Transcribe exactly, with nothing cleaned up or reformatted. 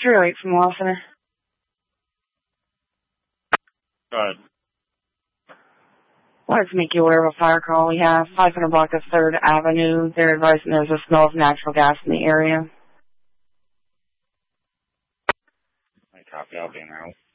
three oh eight from Law Center. Go ahead. I wanted to make you aware of a fire call we have, five hundred block of third Avenue. They're advising there's a smell of natural gas in the area. I copy. I'll be in there.